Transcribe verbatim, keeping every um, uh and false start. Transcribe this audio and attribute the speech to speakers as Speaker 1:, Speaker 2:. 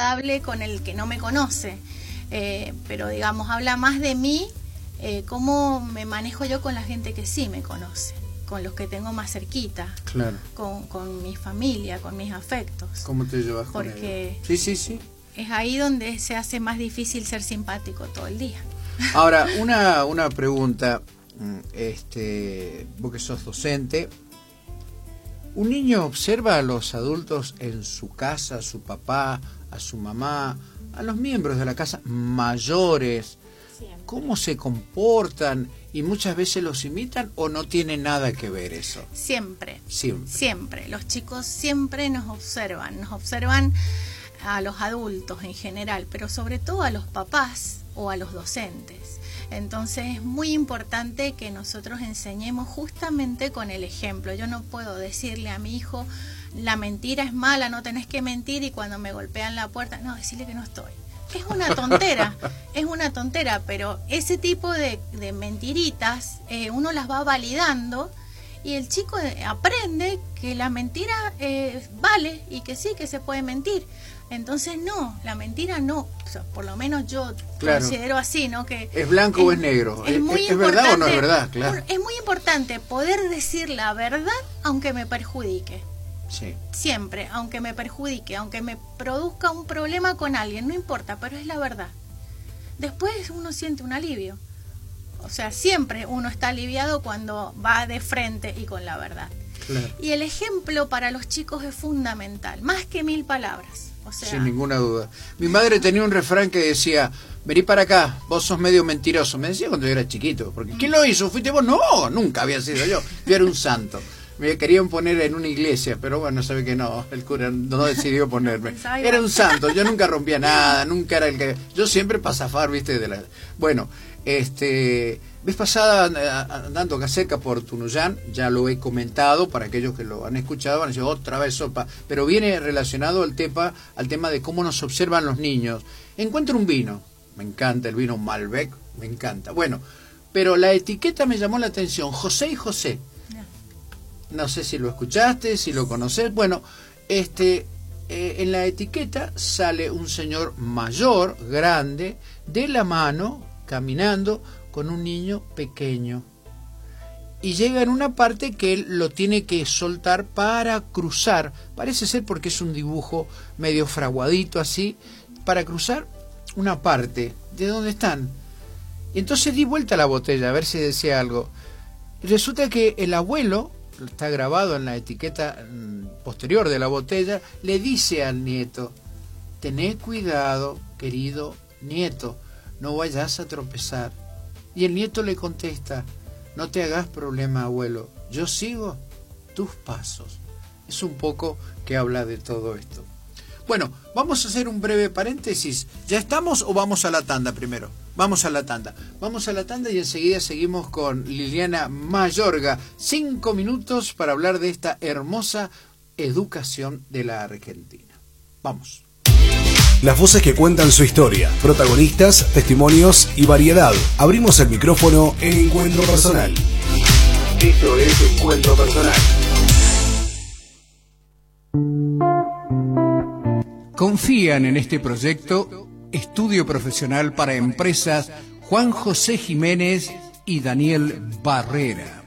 Speaker 1: hable con el que no me conoce, eh, pero digamos, habla más de mí, eh, cómo me manejo yo con la gente que sí me conoce, con los que tengo más cerquita,
Speaker 2: claro,
Speaker 1: con, con mi familia, con mis afectos.
Speaker 2: ¿Cómo te llevas con
Speaker 1: Porque
Speaker 2: ellos? Sí, sí, sí.
Speaker 1: Es ahí donde se hace más difícil ser simpático todo el día.
Speaker 2: Ahora, una, una pregunta, este, vos que sos docente, ¿un niño observa a los adultos en su casa, a su papá, a su mamá, a los miembros de la casa mayores? Siempre. ¿Cómo se comportan? ¿Y muchas veces los imitan o no tiene nada que ver eso?
Speaker 1: Siempre.
Speaker 2: Siempre.
Speaker 1: Siempre. Los chicos siempre nos observan, nos observan a los adultos en general, pero sobre todo a los papás o a los docentes. Entonces es muy importante que nosotros enseñemos justamente con el ejemplo. Yo no puedo decirle a mi hijo, la mentira es mala, no tenés que mentir, y cuando me golpean la puerta, no, decirle que no estoy. Es una tontera, es una tontera, pero ese tipo de, de mentiritas eh, uno las va validando y el chico aprende que la mentira eh, vale y que sí, que se puede mentir. Entonces no, la mentira no, o sea, por lo menos yo claro. considero así, ¿no? Que
Speaker 2: ¿es blanco es, o es negro?
Speaker 1: Es, muy
Speaker 2: ¿Es verdad o no es verdad? Claro.
Speaker 1: Es muy importante poder decir la verdad aunque me perjudique.
Speaker 2: Sí.
Speaker 1: Siempre, aunque me perjudique, aunque me produzca un problema con alguien, no importa, pero es la verdad. Después uno siente un alivio. O sea, siempre uno está aliviado cuando va de frente y con la verdad. Claro. Y el ejemplo para los chicos es fundamental, más que mil palabras. O sea,
Speaker 2: sin ninguna duda. Mi madre tenía un refrán que decía, vení para acá, vos sos medio mentiroso. Me decía cuando yo era chiquito, porque ¿quién lo hizo? ¿Fuiste vos? No, nunca había sido yo. Yo era un santo. Me querían poner en una iglesia, pero bueno, sabe que no, el cura no decidió ponerme. Era un santo, yo nunca rompía nada, nunca era el que... Yo siempre para zafar, viste, de la... Bueno, este... Vez pasada, andando acá cerca por Tunuyán, ya lo he comentado, para aquellos que lo han escuchado, van a decir, otra vez sopa, pero viene relacionado al tema, al tema de cómo nos observan los niños. Encuentro un vino, me encanta el vino Malbec, me encanta. Bueno, pero la etiqueta me llamó la atención, José y José. No sé si lo escuchaste, si lo conoces. Bueno, este, eh, en la etiqueta sale un señor mayor, grande, de la mano, caminando con un niño pequeño. Y llega en una parte que él lo tiene que soltar para cruzar. Parece ser porque es un dibujo medio fraguadito así, para cruzar una parte de donde están. Y entonces di vuelta a la botella a ver si decía algo. Y resulta que el abuelo, está grabado en la etiqueta posterior de la botella, le dice al nieto, tené cuidado, querido nieto, no vayas a tropezar. Y el nieto le contesta, no te hagas problema, abuelo, yo sigo tus pasos. Es un poco que habla de todo esto. Bueno, vamos a hacer un breve paréntesis. ¿Ya estamos o vamos a la tanda primero? Vamos a la tanda. Vamos a la tanda y enseguida seguimos con Liliana Mayorga. Cinco minutos para hablar de esta hermosa educación de la Argentina. Vamos.
Speaker 3: Las voces que cuentan su historia, protagonistas, testimonios y variedad. Abrimos el micrófono en Encuentro Personal. Esto es Encuentro Personal.
Speaker 4: Confían en este proyecto Estudio Profesional para Empresas Juan José Jiménez y Daniel Barrera.